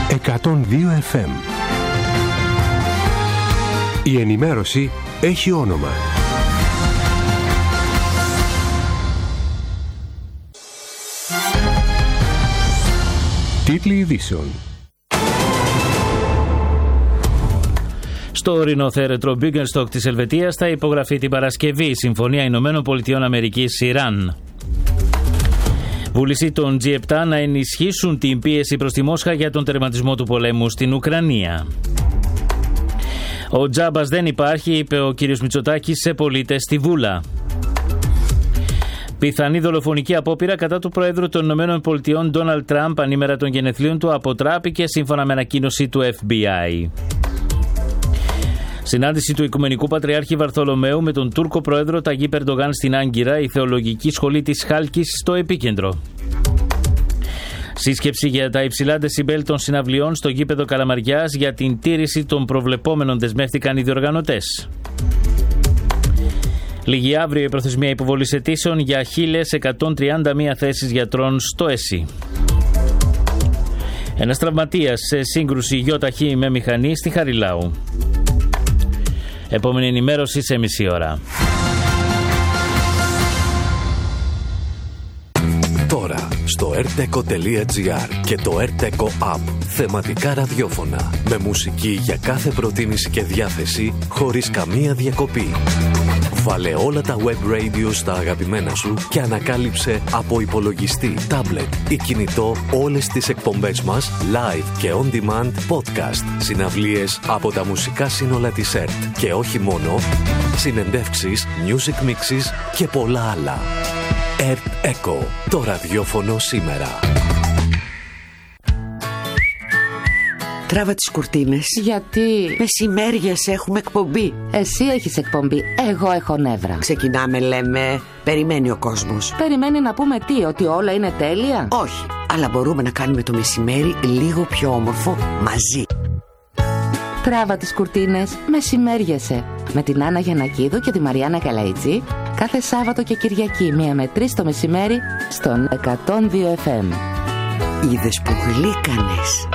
102 FM. Η ενημέρωση έχει όνομα. Τίτλοι ειδήσεων. Στο ορεινό θέρετρο Μπίγκενστοκ της Ελβετίας θα υπογραφεί την Παρασκευή η Συμφωνία Ηνωμένων Πολιτειών Αμερικής-Ιράν. Βούληση των G7 να ενισχύσουν την πίεση προς τη Μόσχα για τον τερματισμό του πολέμου στην Ουκρανία. Ο τζάμπας δεν υπάρχει, είπε ο κ. Μητσοτάκης σε πολίτες στη Βούλα. Πιθανή δολοφονική απόπειρα κατά του Προέδρου των ΗΠΑ Ντόναλντ Τραμπ ανήμερα των γενεθλίων του αποτράπηκε σύμφωνα με ανακοίνωση του FBI. Συνάντηση του Οικουμενικού Πατριάρχη Βαρθολομαίου με τον Τούρκο Πρόεδρο Ταγίπ Ερντογάν στην Άγκυρα, η θεολογική σχολή της Χάλκης στο επίκεντρο. Σύσκεψη για τα υψηλά δεσιμπέλ των συναυλιών στο γήπεδο Καλαμαριάς, για την τήρηση των προβλεπόμενων δεσμεύτηκαν οι διοργανωτές. Λίγη αύριο η προθεσμία υποβολής αιτήσεων για 1.131 θέσεις γιατρών στο ΕΣΥ. Ένας τραυματίας σε σύγκρουση ΙΧ με μηχανή στη Χαριλάου. Επόμενη ενημέρωση σε μισή ώρα. Τώρα στο rteco.gr και το rteco app θεματικά ραδιόφωνα με μουσική για κάθε προτίμηση και διάθεση χωρίς καμία διακοπή. Βάλε όλα τα web radio στα αγαπημένα σου και ανακάλυψε από υπολογιστή, τάμπλετ ή κινητό όλες τις εκπομπές μας live και on demand podcast, συναυλίες από τα μουσικά σύνολα της ΕΡΤ και όχι μόνο, συνεντεύξεις, music mixes και πολλά άλλα. ΕΡΤ Echo, το ραδιόφωνο σήμερα. Τράβα τις κουρτίνες. Γιατί? Μεσημέριες έχουμε εκπομπή. Εσύ έχεις εκπομπή, εγώ έχω νεύρα. Ξεκινάμε, λέμε. Περιμένει ο κόσμος. Περιμένει να πούμε τι, ότι όλα είναι τέλεια? Όχι, αλλά μπορούμε να κάνουμε το μεσημέρι λίγο πιο όμορφο μαζί. Τράβα τις κουρτίνες, μεσημέριεσαι. Με την Άννα Γιαννακίδου και τη Μαριάννα Καλαϊτζή, κάθε Σάββατο και Κυριακή 1 με 3 το μεσημέρι στον 102 FM. Είδες που γλύκανες.